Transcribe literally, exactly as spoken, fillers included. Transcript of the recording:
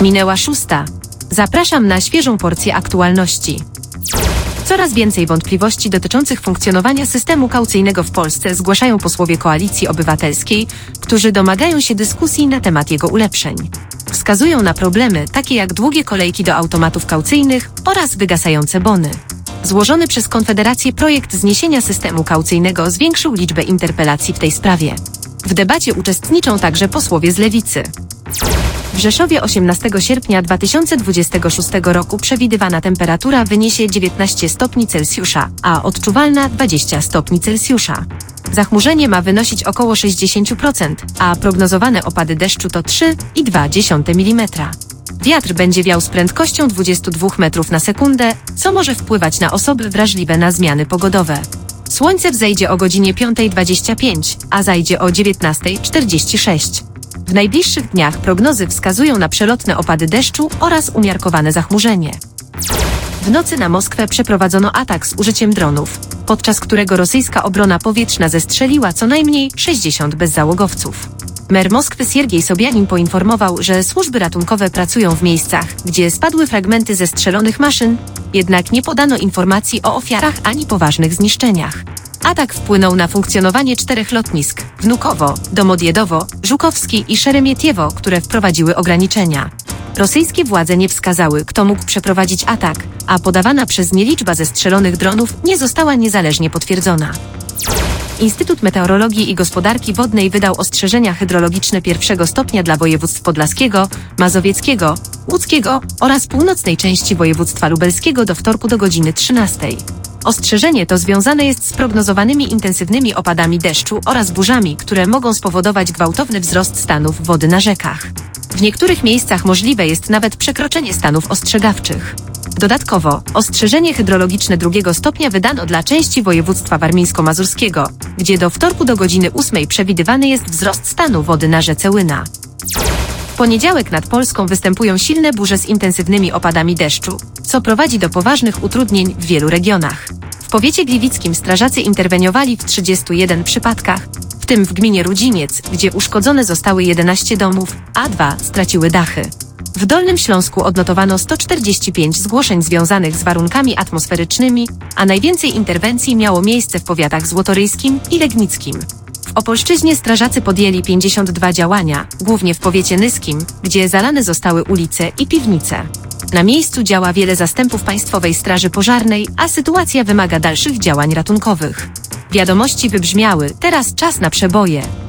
Minęła szósta. Zapraszam na świeżą porcję aktualności. Coraz więcej wątpliwości dotyczących funkcjonowania systemu kaucyjnego w Polsce zgłaszają posłowie Koalicji Obywatelskiej, którzy domagają się dyskusji na temat jego ulepszeń. Wskazują na problemy takie jak długie kolejki do automatów kaucyjnych oraz wygasające bony. Złożony przez Konfederację projekt zniesienia systemu kaucyjnego zwiększył liczbę interpelacji w tej sprawie. W debacie uczestniczą także posłowie z Lewicy. W Rzeszowie osiemnastego sierpnia dwa tysiące dwudziestego szóstego roku przewidywana temperatura wyniesie dziewiętnaście stopni Celsjusza, a odczuwalna dwadzieścia stopni Celsjusza. Zachmurzenie ma wynosić około sześćdziesiąt procent, a prognozowane opady deszczu to trzy i dwa dziesiąte milimetra. Wiatr będzie wiał z prędkością dwadzieścia dwa metrów na sekundę, co może wpływać na osoby wrażliwe na zmiany pogodowe. Słońce wzejdzie o godzinie piątej dwadzieścia pięć, a zajdzie o dziewiętnastej czterdzieści sześć. W najbliższych dniach prognozy wskazują na przelotne opady deszczu oraz umiarkowane zachmurzenie. W nocy na Moskwę przeprowadzono atak z użyciem dronów, podczas którego rosyjska obrona powietrzna zestrzeliła co najmniej sześćdziesiąt bezzałogowców. Mer Moskwy Siergiej Sobianin poinformował, że służby ratunkowe pracują w miejscach, gdzie spadły fragmenty zestrzelonych maszyn, jednak nie podano informacji o ofiarach ani poważnych zniszczeniach. Atak wpłynął na funkcjonowanie czterech lotnisk: Wnukowo, Domodjedowo, Żukowski i Szeremietiewo, które wprowadziły ograniczenia. Rosyjskie władze nie wskazały, kto mógł przeprowadzić atak, a podawana przez nie liczba zestrzelonych dronów nie została niezależnie potwierdzona. Instytut Meteorologii i Gospodarki Wodnej wydał ostrzeżenia hydrologiczne pierwszego stopnia dla województw podlaskiego, mazowieckiego, łódzkiego oraz północnej części województwa lubelskiego do wtorku do godziny trzynastej. Ostrzeżenie to związane jest z prognozowanymi intensywnymi opadami deszczu oraz burzami, które mogą spowodować gwałtowny wzrost stanów wody na rzekach. W niektórych miejscach możliwe jest nawet przekroczenie stanów ostrzegawczych. Dodatkowo, ostrzeżenie hydrologiczne drugiego stopnia wydano dla części województwa warmińsko-mazurskiego, gdzie do wtorku do godziny ósmej przewidywany jest wzrost stanu wody na rzece Łyna. W poniedziałek nad Polską występują silne burze z intensywnymi opadami deszczu, co prowadzi do poważnych utrudnień w wielu regionach. W powiecie gliwickim strażacy interweniowali w trzydziestu jeden przypadkach, w tym w gminie Rudziniec, gdzie uszkodzone zostały jedenaście domów, a dwa straciły dachy. W Dolnym Śląsku odnotowano sto czterdzieści pięć zgłoszeń związanych z warunkami atmosferycznymi, a najwięcej interwencji miało miejsce w powiatach złotoryjskim i legnickim. W Opolszczyźnie strażacy podjęli pięćdziesiąt dwa działania, głównie w powiecie nyskim, gdzie zalane zostały ulice i piwnice. Na miejscu działa wiele zastępów Państwowej Straży Pożarnej, a sytuacja wymaga dalszych działań ratunkowych. Wiadomości wybrzmiały, teraz czas na przeboje.